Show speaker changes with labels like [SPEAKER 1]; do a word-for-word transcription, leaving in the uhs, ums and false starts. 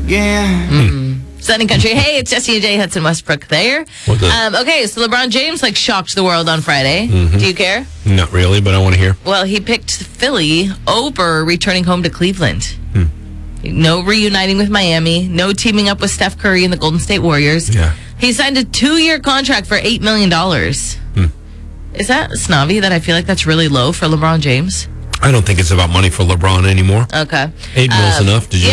[SPEAKER 1] again.
[SPEAKER 2] Mm. Sunny Country. Hey, it's Jesse and Jay Hudson Westbrook there.
[SPEAKER 3] What's up?
[SPEAKER 2] Um, okay, so LeBron James like shocked the world on Friday.
[SPEAKER 3] Mm-hmm.
[SPEAKER 2] Do you care?
[SPEAKER 3] Not really, but I want to hear.
[SPEAKER 2] Well, he picked Philly over returning home to Cleveland.
[SPEAKER 3] Hmm.
[SPEAKER 2] No reuniting with Miami. No teaming up with Steph Curry and the Golden State Warriors.
[SPEAKER 3] Yeah.
[SPEAKER 2] He signed a two-year contract for eight million dollars.
[SPEAKER 3] Hmm.
[SPEAKER 2] Is that snobby that I feel like that's really low for LeBron James?
[SPEAKER 3] I don't think it's about money for LeBron anymore.
[SPEAKER 2] Okay.
[SPEAKER 3] Eight mil's
[SPEAKER 2] Um,
[SPEAKER 3] enough. Did you